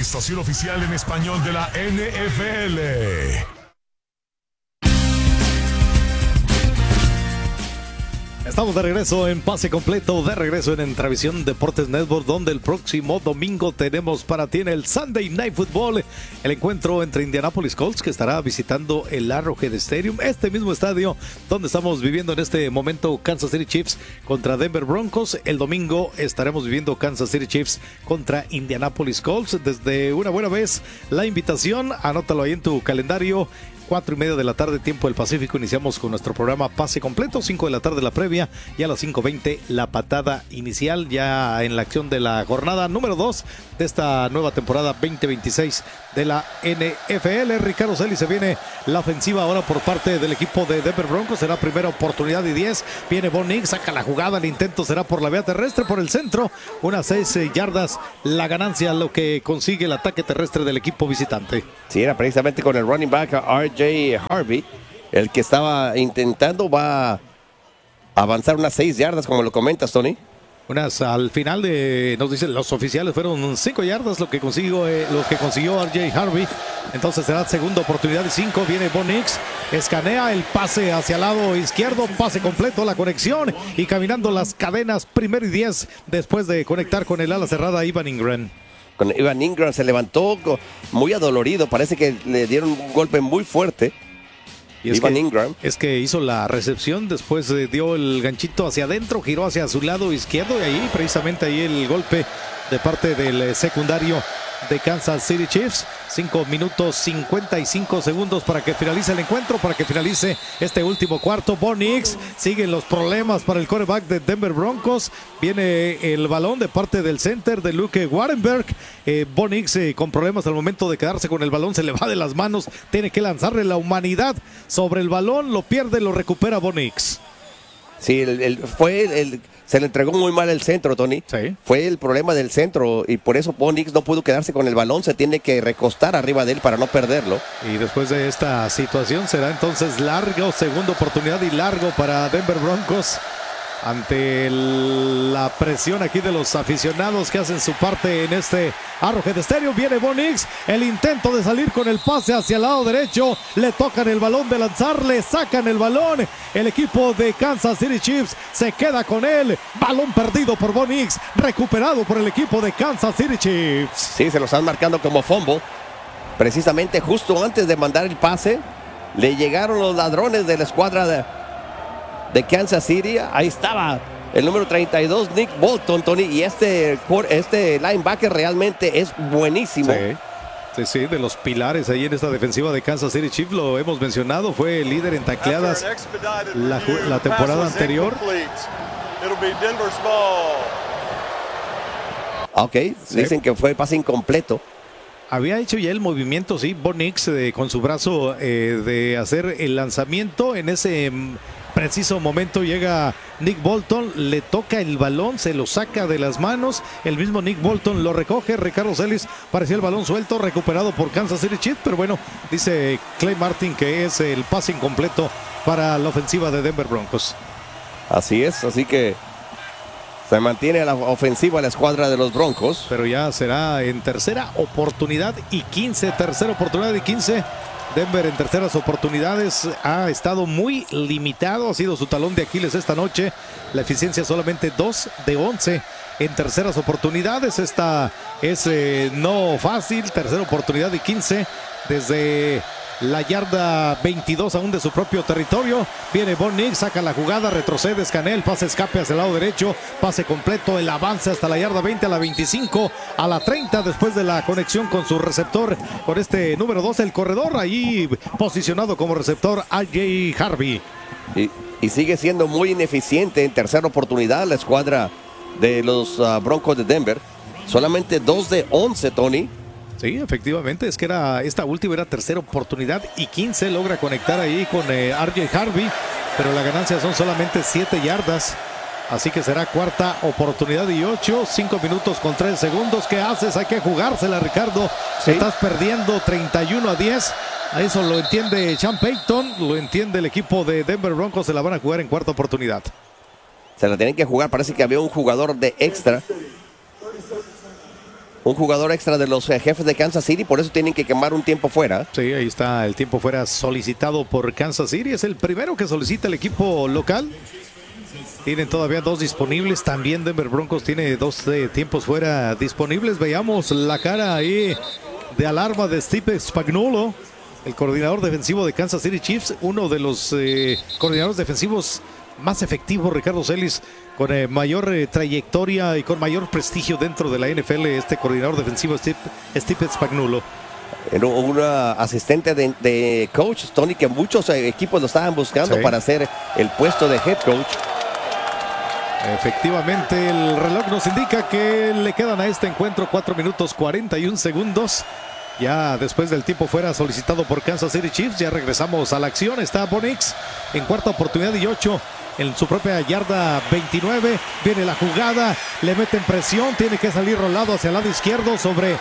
estación oficial en español de la NFL. Estamos de regreso en Pase Completo, de regreso en Entravisión Deportes Network, donde el próximo domingo tenemos para ti en el Sunday Night Football el encuentro entre Indianapolis Colts, que estará visitando el Arrowhead Stadium, este mismo estadio donde estamos viviendo en este momento Kansas City Chiefs contra Denver Broncos. El domingo estaremos viviendo Kansas City Chiefs contra Indianapolis Colts. Desde una buena vez la invitación, anótalo ahí en tu calendario. 4:30 de la tarde, tiempo del Pacífico, iniciamos con nuestro programa Pase Completo. 5 de la tarde la previa y a las 5:20 la patada inicial, ya en la acción de la jornada número 2 de esta nueva temporada 2026 de la NFL. Ricardo Celis, se viene la ofensiva ahora por parte del equipo de Denver Broncos. Será primera oportunidad y 10. Viene Bo Nix, saca la jugada. El intento será por la vía terrestre, por el centro. Unas 6 yardas la ganancia, lo que consigue el ataque terrestre del equipo visitante. Sí, era precisamente con el running back R.J. Harvey, el que estaba intentando. Va a avanzar unas 6 yardas, como lo comentas, Tony. Al final nos dicen los oficiales, fueron 5 yardas lo que consiguió R.J. Harvey. Entonces será segunda oportunidad y 5. Viene Bo Nix, escanea el pase hacia el lado izquierdo, pase completo, la conexión y caminando las cadenas, primero y 10 después de conectar con el ala cerrada Evan Engram. Con Evan Engram se levantó muy adolorido, parece que le dieron un golpe muy fuerte. Y es que hizo la recepción, después dio el ganchito hacia adentro, giró hacia su lado izquierdo y ahí precisamente el golpe de parte del secundario de Kansas City Chiefs. 5 minutos 55 segundos para que finalice el encuentro, para que finalice este último cuarto. Bo Nix, siguen los problemas para el quarterback de Denver Broncos. Viene el balón de parte del center de Luke Warrenberg. Bo Nix con problemas al momento de quedarse con el balón, se le va de las manos, tiene que lanzarle la humanidad sobre el balón, lo pierde, lo recupera Bo Nix. Sí, se le entregó muy mal el centro, Tony. Sí. Fue el problema del centro y por eso Bo Nix no pudo quedarse con el balón. Se tiene que recostar arriba de él para no perderlo. Y después de esta situación será entonces segunda oportunidad y largo para Denver Broncos. Ante la presión aquí de los aficionados que hacen su parte en este Arrowhead Stadium, viene Bo Nix, el intento de salir con el pase hacia el lado derecho, le tocan el balón de lanzar, le sacan el balón, el equipo de Kansas City Chiefs se queda con él, balón perdido por Bo Nix, recuperado por el equipo de Kansas City Chiefs. Sí, se lo están marcando como fumble, precisamente justo antes de mandar el pase, le llegaron los ladrones de la escuadra de Kansas City. Ahí estaba el número 32, Nick Bolton, Tony, y este linebacker realmente es buenísimo. Sí, de los pilares ahí en esta defensiva de Kansas City Chiefs, lo hemos mencionado, fue el líder en tacleadas la temporada anterior. Ok, dicen que fue pase incompleto. Había hecho ya el movimiento, sí, Bo Nix con su brazo de hacer el lanzamiento. En ese preciso momento llega Nick Bolton, le toca el balón, se lo saca de las manos. El mismo Nick Bolton lo recoge. Ricardo Celis, parecía el balón suelto, recuperado por Kansas City Chiefs. Pero bueno, dice Clay Martin que es el pase incompleto para la ofensiva de Denver Broncos. Así es, así que se mantiene la ofensiva la escuadra de los Broncos. Pero ya será en tercera oportunidad y 15. Tercera oportunidad y 15. Denver en terceras oportunidades ha estado muy limitado. Ha sido su talón de Aquiles esta noche. La eficiencia solamente 2 de 11 en terceras oportunidades. Esta es no fácil. Tercera oportunidad y 15 desde la yarda 22 aún de su propio territorio. Viene Bo Nix, saca la jugada, retrocede, escanea, el pase escape hacia el lado derecho, pase completo, el avance hasta la yarda 20, a la 25, a la 30 después de la conexión con su receptor, con este número 2, el corredor, ahí posicionado como receptor R.J. Harvey. Y sigue siendo muy ineficiente en tercera oportunidad la escuadra de los Broncos de Denver. Solamente 2 de 11, Tony. Sí, efectivamente, es que esta última era tercera oportunidad y 15, logra conectar ahí con R.J. Harvey, pero la ganancia son solamente 7 yardas, así que será cuarta oportunidad y 8, 5 minutos con 3 segundos. ¿Qué haces? Hay que jugársela, Ricardo. Sí. Estás perdiendo 31-10. A eso lo entiende Sean Payton, lo entiende el equipo de Denver Broncos, se la van a jugar en cuarta oportunidad. Se la tienen que jugar, parece que había un jugador de extra. un jugador extra de los jefes de Kansas City, por eso tienen que quemar un tiempo fuera. Sí, ahí está el tiempo fuera solicitado por Kansas City. Es el primero que solicita el equipo local. Tienen todavía 2 disponibles. También Denver Broncos tiene 2 tiempos fuera disponibles. Veamos la cara ahí de alarma de Steve Spagnuolo, el coordinador defensivo de Kansas City Chiefs, uno de los coordinadores defensivos más efectivos, Ricardo Celis, con mayor trayectoria y con mayor prestigio dentro de la NFL, este coordinador defensivo Steve Spagnuolo. Era un asistente de coach, Tony, que muchos equipos lo estaban buscando para hacer el puesto de head coach. Efectivamente, el reloj nos indica que le quedan a este encuentro 4 minutos 41 segundos. Ya después del tiempo fuera solicitado por Kansas City Chiefs, ya regresamos a la acción. Está Bo Nix en cuarta oportunidad y 8 en su propia yarda 29. Viene la jugada, le meten presión, tiene que salir rolado hacia el lado izquierdo sobre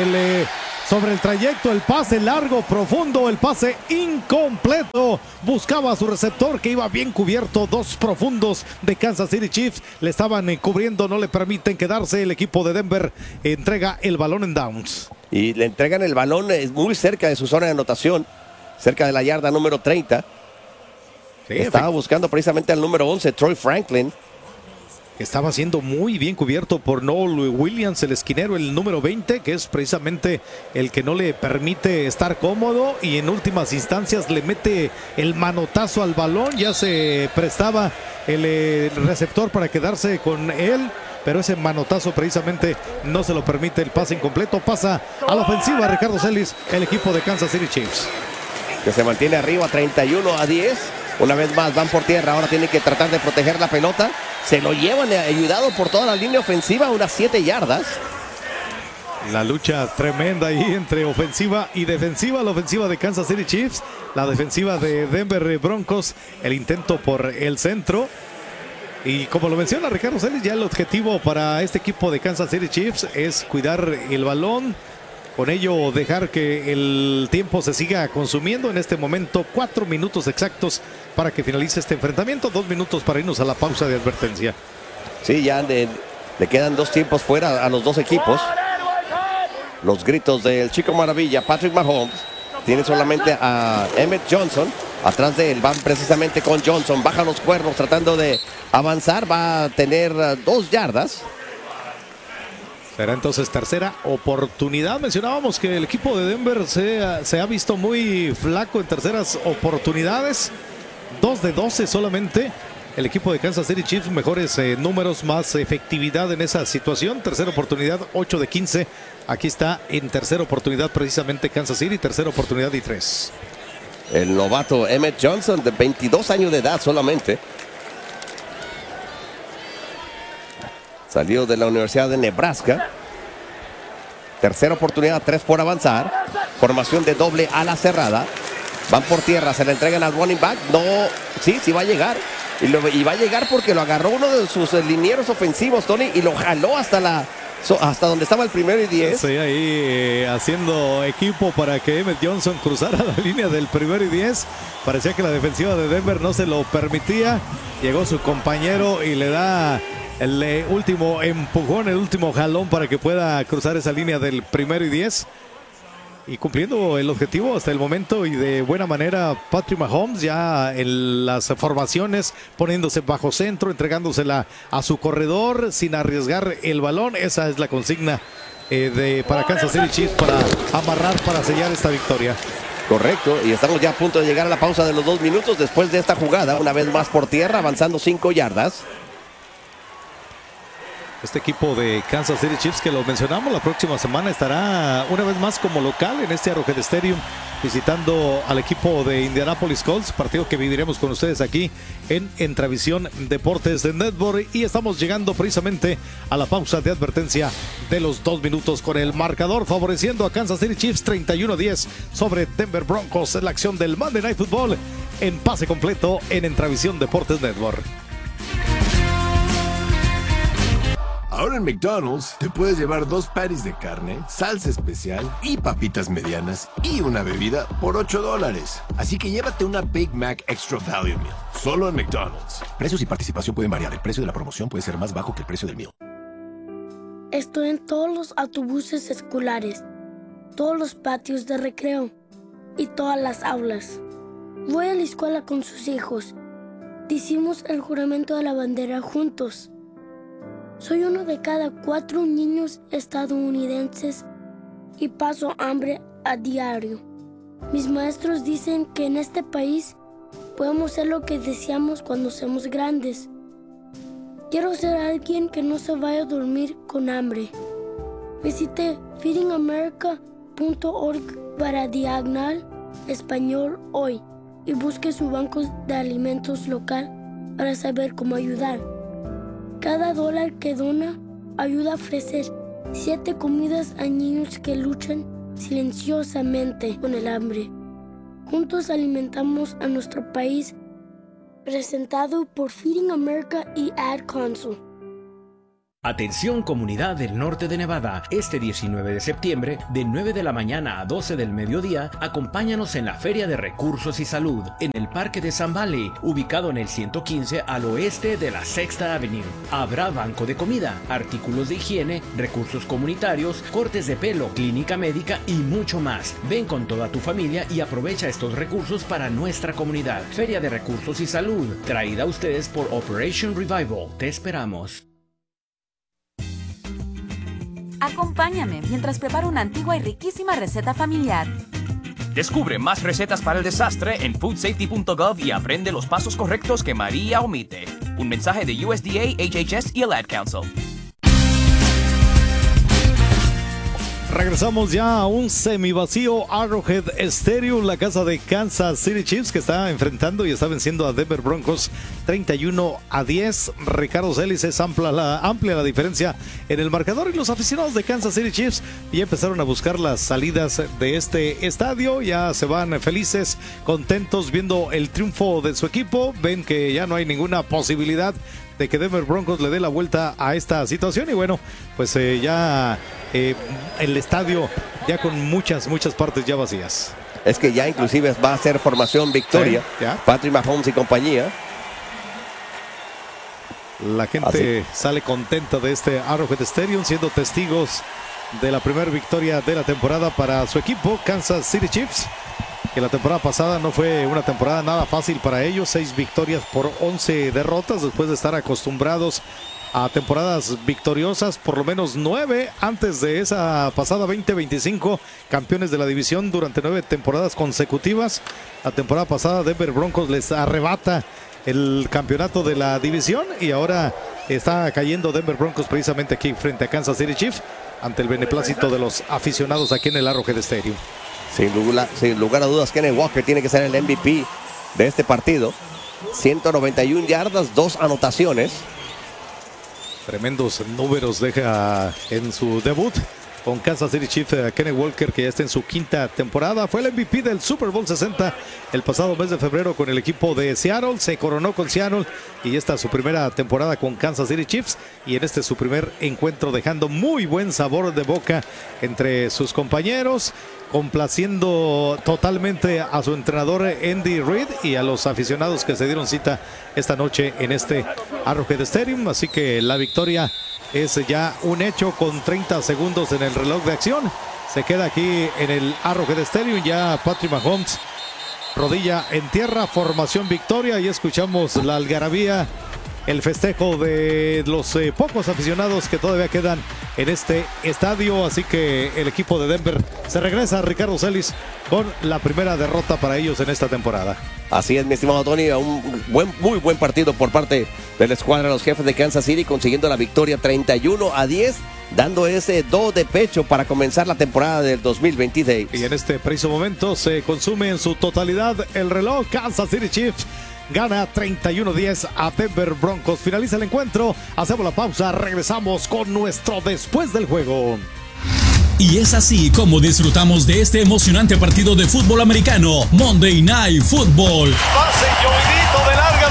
el trayecto, el pase largo, profundo, el pase incompleto. Buscaba a su receptor que iba bien cubierto. 2 profundos de Kansas City Chiefs le estaban cubriendo, no le permiten quedarse. El equipo de Denver entrega el balón en downs. Y le entregan el balón muy cerca de su zona de anotación, cerca de la yarda número 30. Sí, estaba buscando precisamente al número 11, Troy Franklin. Estaba siendo muy bien cubierto por Noel Williams, el esquinero, el número 20, que es precisamente el que no le permite estar cómodo, y en últimas instancias le mete el manotazo al balón. Ya se prestaba el receptor para quedarse con él, pero ese manotazo precisamente no se lo permite. El pase incompleto. Pasa a la ofensiva Ricardo Celis, el equipo de Kansas City Chiefs, que se mantiene arriba 31-10. Una vez más van por tierra, ahora tienen que tratar de proteger la pelota. Se lo llevan ayudado por toda la línea ofensiva, unas 7 yardas. La lucha tremenda ahí entre ofensiva y defensiva. La ofensiva de Kansas City Chiefs, la defensiva de Denver Broncos. El intento por el centro. Y como lo menciona Ricardo Celis, ya el objetivo para este equipo de Kansas City Chiefs es cuidar el balón. Con ello dejar que el tiempo se siga consumiendo. En este momento 4 minutos exactos para que finalice este enfrentamiento. 2 minutos para irnos a la pausa de advertencia. Sí, ya le quedan 2 tiempos fuera a los 2 equipos. Los gritos del Chico Maravilla, Patrick Mahomes. Tiene solamente a Emmett Johnson. Atrás de él van precisamente con Johnson. Baja los cuernos tratando de avanzar. Va a tener 2 yardas. Será entonces tercera oportunidad. Mencionábamos que el equipo de Denver se ha visto muy flaco en terceras oportunidades. 2 de 12 solamente. El equipo de Kansas City Chiefs, mejores números, más efectividad en esa situación. Tercera oportunidad, 8 de 15. Aquí está en tercera oportunidad precisamente Kansas City. Tercera oportunidad y 3. El novato Emmett Johnson, de 22 años de edad solamente. Salió de la Universidad de Nebraska. Tercera oportunidad, 3 por avanzar. Formación de doble ala cerrada. Van por tierra, se le entregan al running back. No, sí va a llegar. Y va a llegar porque lo agarró uno de sus linieros ofensivos, Tony, y lo jaló hasta donde estaba el 1º y 10. Sí, ahí haciendo equipo para que Emmett Johnson cruzara la línea del 1º y 10. Parecía que la defensiva de Denver no se lo permitía. Llegó su compañero y le da el último empujón, el último jalón para que pueda cruzar esa línea del 1º y 10. Y cumpliendo el objetivo hasta el momento y de buena manera Patrick Mahomes, ya en las formaciones, poniéndose bajo centro, entregándosela a su corredor sin arriesgar el balón. Esa es la consigna para Kansas City Chiefs, para amarrar, para sellar esta victoria. Correcto, y estamos ya a punto de llegar a la pausa de los 2 minutos después de esta jugada. Una vez más por tierra, avanzando 5 yardas. Este equipo de Kansas City Chiefs, que lo mencionamos, la próxima semana estará una vez más como local en este Arrowhead Stadium, visitando al equipo de Indianapolis Colts, partido que viviremos con ustedes aquí en Entravisión Deportes de Network. Y estamos llegando precisamente a la pausa de advertencia de los 2 minutos, con el marcador favoreciendo a Kansas City Chiefs 31-10 sobre Denver Broncos en la acción del Monday Night Football en pase completo en Entravisión Deportes Network. Ahora en McDonald's te puedes llevar 2 patties de carne, salsa especial y papitas medianas y una bebida por $8. Así que llévate una Big Mac Extra Value Meal, solo en McDonald's. Precios y participación pueden variar. El precio de la promoción puede ser más bajo que el precio del meal. Estoy en todos los autobuses escolares, todos los patios de recreo y todas las aulas. Voy a la escuela con sus hijos. Decimos el juramento de la bandera juntos. Soy uno de cada 4 niños estadounidenses y paso hambre a diario. Mis maestros dicen que en este país podemos ser lo que deseamos cuando seamos grandes. Quiero ser alguien que no se vaya a dormir con hambre. Visite feedingamerica.org para /español hoy y busque su banco de alimentos local para saber cómo ayudar. Cada dólar que dona ayuda a ofrecer 7 comidas a niños que luchan silenciosamente con el hambre. Juntos alimentamos a nuestro país. Presentado por Feeding America y Ad Council. Atención comunidad del norte de Nevada, este 19 de septiembre, de 9 de la mañana a 12 del mediodía, acompáñanos en la Feria de Recursos y Salud, en el Parque de Sun Valley, ubicado en el 115 al oeste de la 6th Avenue. Habrá banco de comida, artículos de higiene, recursos comunitarios, cortes de pelo, clínica médica y mucho más. Ven con toda tu familia y aprovecha estos recursos para nuestra comunidad. Feria de Recursos y Salud, traída a ustedes por Operation Revival. Te esperamos. Acompáñame mientras preparo una antigua y riquísima receta familiar. Descubre más recetas para el desastre en foodsafety.gov y aprende los pasos correctos que María omite. Un mensaje de USDA, HHS y el Ad Council. Regresamos ya a un semivacío Arrowhead Stadium, la casa de Kansas City Chiefs, que está enfrentando y está venciendo a Denver Broncos 31-10. Ricardo Celis, es amplia la diferencia en el marcador, y los aficionados de Kansas City Chiefs ya empezaron a buscar las salidas de este estadio. Ya se van felices, contentos viendo el triunfo de su equipo. Ven que ya no hay ninguna posibilidad de que Denver Broncos le dé la vuelta a esta situación, y bueno, pues ya el estadio ya con muchas partes ya vacías. Es que ya inclusive va a ser formación victoria, sí, Patrick Mahomes y compañía. La gente sale contenta de este Arrowhead Stadium, siendo testigos de la primera victoria de la temporada para su equipo, Kansas City Chiefs, que la temporada pasada no fue una temporada nada fácil para ellos. 6 victorias por 11 derrotas, después de estar acostumbrados a temporadas victoriosas, por lo menos 9 antes de esa pasada 2025, campeones de la división durante 9 temporadas consecutivas. La temporada pasada Denver Broncos les arrebata el campeonato de la división, y ahora está cayendo Denver Broncos precisamente aquí frente a Kansas City Chiefs, ante el beneplácito de los aficionados aquí en el Arrowhead Stadium. Sin lugar a dudas, Kenneth Walker tiene que ser el MVP de este partido. 191 yardas, 2 anotaciones. Tremendos números deja en su debut con Kansas City Chiefs Kenneth Walker, que ya está en su 5ª temporada. Fue el MVP del Super Bowl 60 el pasado mes de febrero con el equipo de Seattle. Se coronó con Seattle y esta es su primera temporada con Kansas City Chiefs, y en este es su primer encuentro, dejando muy buen sabor de boca entre sus compañeros, complaciendo totalmente a su entrenador Andy Reid y a los aficionados que se dieron cita esta noche en este Arrowhead Stadium. Así que la victoria es ya un hecho con 30 segundos en el reloj de acción. Se queda aquí en el Arrowhead Stadium ya Patrick Mahomes, rodilla en tierra, formación victoria, y escuchamos la algarabía, el festejo de los pocos aficionados que todavía quedan en este estadio. Así que el equipo de Denver se regresa, Ricardo Celis, con la primera derrota para ellos en esta temporada. Así es, mi estimado Tony, un muy buen partido por parte de la escuadra de los Jefes de Kansas City, consiguiendo la victoria 31-10, dando ese do de pecho para comenzar la temporada del 2026. Y en este preciso momento se consume en su totalidad el reloj. Kansas City Chiefs gana 31-10 a Denver Broncos. Finaliza el encuentro, hacemos la pausa, regresamos con nuestro después del juego. Y es así como disfrutamos de este emocionante partido de fútbol americano, Monday Night Football. Pase Joelito de larga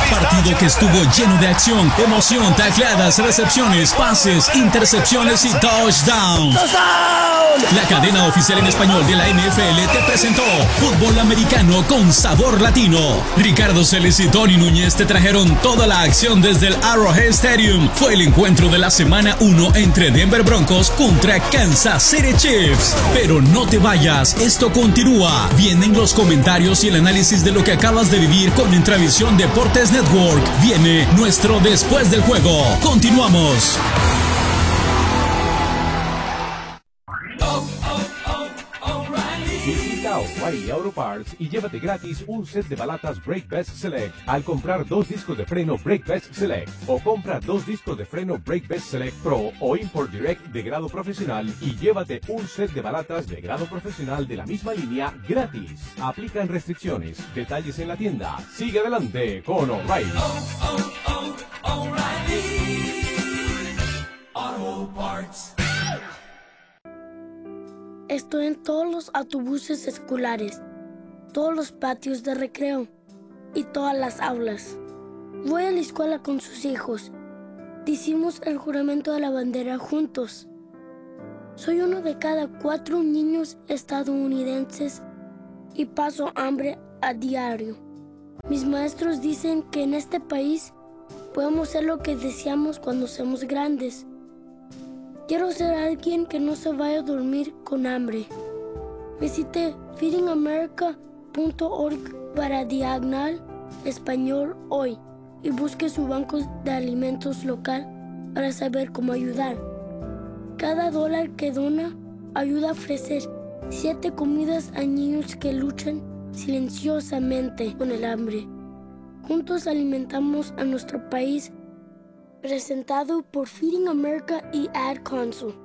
Partido que estuvo lleno de acción, emoción, tacleadas, recepciones, pases, intercepciones y touchdowns. La cadena oficial en español de la NFL te presentó fútbol americano con sabor latino. Ricardo Celis y Tony Núñez te trajeron toda la acción desde el Arrowhead Stadium. Fue el encuentro de la semana 1 entre Denver Broncos contra Kansas City Chiefs. Pero no te vayas, esto continúa. Vienen los comentarios y el análisis de lo que acabas de vivir con Intravisión Deportes Network. Viene nuestro después del juego. Continuamos. Visita O'Reilly Auto Parts y llévate gratis un set de balatas Brake Best Select al comprar 2 discos de freno Brake Best Select, o compra 2 discos de freno Brake Best Select Pro o Import Direct de grado profesional y llévate un set de balatas de grado profesional de la misma línea gratis. Aplican restricciones. Detalles en la tienda. Sigue adelante con O'Reilly. O'Reilly Auto Parts. Estoy en todos los autobuses escolares, todos los patios de recreo y todas las aulas. Voy a la escuela con sus hijos. Decimos el juramento de la bandera juntos. Soy uno de cada 4 niños estadounidenses y paso hambre a diario. Mis maestros dicen que en este país podemos ser lo que deseamos cuando seamos grandes. Quiero ser alguien que no se vaya a dormir con hambre. Visite feedingamerica.org para diagonal español hoy y busque su banco de alimentos local para saber cómo ayudar. Cada dólar que dona ayuda a ofrecer 7 comidas a niños que luchan silenciosamente con el hambre. Juntos alimentamos a nuestro país. Presentado por Feeding America y Ad Council.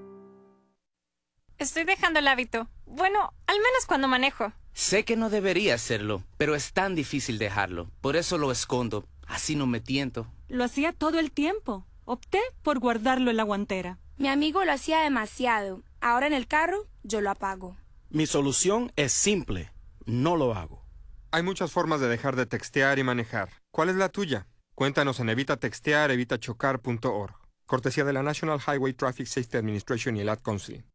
Estoy dejando el hábito. Bueno, al menos cuando manejo. Sé que no debería hacerlo, pero es tan difícil dejarlo. Por eso lo escondo. Así no me tiento. Lo hacía todo el tiempo. Opté por guardarlo en la guantera. Mi amigo lo hacía demasiado. Ahora en el carro, yo lo apago. Mi solución es simple. No lo hago. Hay muchas formas de dejar de textear y manejar. ¿Cuál es la tuya? Cuéntanos en evitatextear.evitachocar.org. Cortesía de la National Highway Traffic Safety Administration y el Ad Council.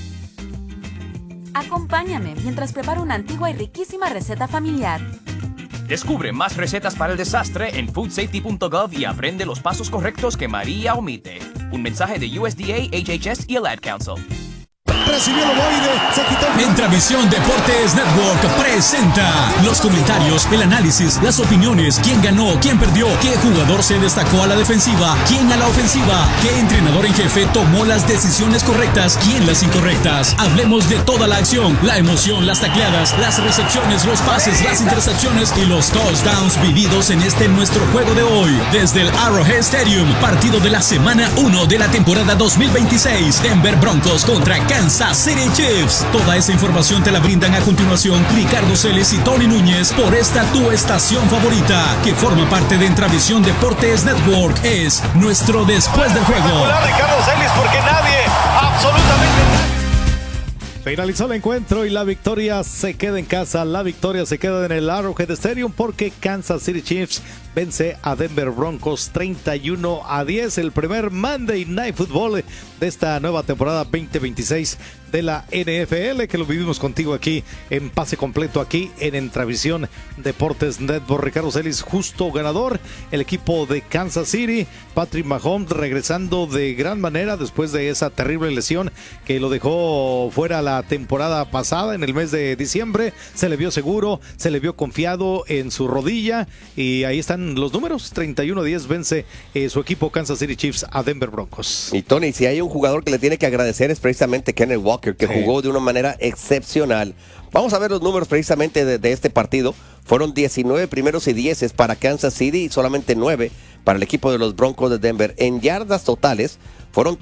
Acompáñame mientras preparo una antigua y riquísima receta familiar. Descubre más recetas para el desastre en foodsafety.gov y aprende los pasos correctos que María omite. Un mensaje de USDA, HHS y el Ad Council. Recibió el ovoide, se quitó. Intravisión Deportes Network presenta los comentarios, el análisis, las opiniones, quién ganó, quién perdió, qué jugador se destacó a la defensiva, quién a la ofensiva, qué entrenador en jefe tomó las decisiones correctas, quién las incorrectas. Hablemos de toda la acción, la emoción, las tacleadas, las recepciones, los pases, las intercepciones y los touchdowns vividos en este nuestro juego de hoy. Desde el Arrowhead Stadium, partido de la semana 1 de la temporada 2026. Denver Broncos contra Kansas City Chiefs. Toda esa información te la brindan a continuación Ricardo Celis y Tony Núñez por esta tu estación favorita, que forma parte de Intravisión Deportes Network. Es nuestro después del juego. Ricardo Celis, porque nadie, absolutamente nadie. Finalizó el encuentro y la victoria se queda en casa. La victoria se queda en el Arrowhead Stadium porque Kansas City Chiefs vence a Denver Broncos 31-10. El primer Monday Night Football de esta nueva temporada 2026 de la NFL, que lo vivimos contigo aquí en Pase Completo, aquí en Intravisión Deportes Network. Ricardo Celis, justo ganador. El equipo de Kansas City, Patrick Mahomes regresando de gran manera después de esa terrible lesión que lo dejó fuera la temporada pasada en el mes de diciembre. Se le vio seguro, se le vio confiado en su rodilla y ahí están los números. 31-10 vence su equipo Kansas City Chiefs a Denver Broncos. Y Tony, si hay un jugador que le tiene que agradecer es precisamente Kenneth Walker, que jugó de una manera excepcional. Vamos a ver los números precisamente de este partido. Fueron 19 primeros y 10 para Kansas City y solamente 9 para el equipo de los Broncos de Denver. En yardas totales fueron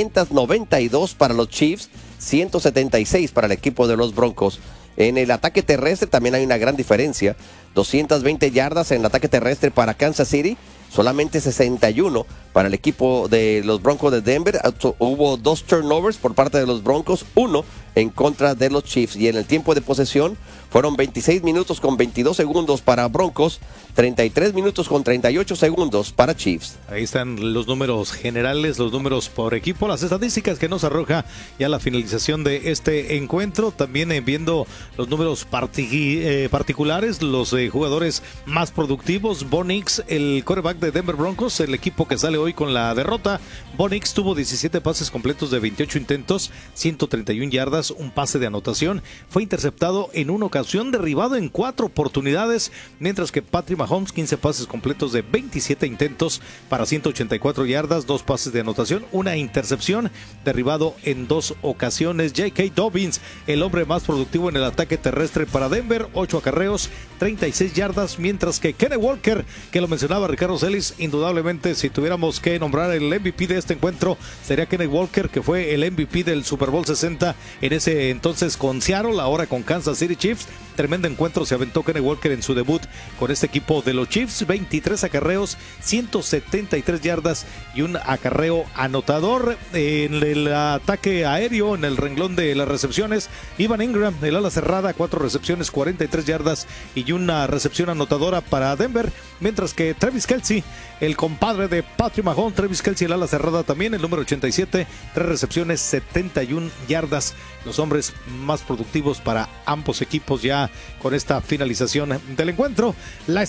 392 para los Chiefs, 176 para el equipo de los Broncos. En el ataque terrestre también hay una gran diferencia. 220 yardas en el ataque terrestre para Kansas City, solamente 61 para el equipo de los Broncos de Denver. Hubo 2 turnovers por parte de los Broncos, 1 en contra de los Chiefs. Y en el tiempo de posesión fueron 26 minutos con 22 segundos para Broncos, 33 minutos con 38 segundos para Chiefs. Ahí están los números generales, los números por equipo, las estadísticas que nos arroja ya la finalización de este encuentro. También viendo los números particulares, los jugadores más productivos. Bo Nix, el quarterback de Denver Broncos, el equipo que sale hoy con la derrota. Bo Nix tuvo 17 pases completos de 28 intentos, 131 yardas, un pase de anotación. Fue interceptado en una ocasión, derribado en 4 oportunidades, mientras que Patrick Mahomes, 15 pases completos de 27 intentos para 184 yardas, 2 pases de anotación, una intercepción, derribado en 2 ocasiones. J.K. Dobbins, el hombre más productivo en el ataque terrestre para Denver, 8 acarreos, 36 yardas, mientras que Kenneth Walker, que lo mencionaba Ricardo Celis, indudablemente si tuviéramos que nombrar el MVP de este encuentro, sería Kenneth Walker, que fue el MVP del Super Bowl 60 en ese entonces con Seattle, ahora con Kansas City Chiefs. Tremendo encuentro se aventó Kenneth Walker en su debut con este equipo de los Chiefs. 23 acarreos, 173 yardas y un acarreo anotador. En el ataque aéreo, en el renglón de las recepciones, Evan Ingram, el ala cerrada, 4 recepciones, 43 yardas y una recepción anotadora para Denver, mientras que Travis Kelce, el compadre de Patrick Mahomes, Travis Kelce, el ala cerrada también, el número 87, 3 recepciones, 71 yardas. Los hombres más productivos para ambos equipos ya con esta finalización del encuentro. La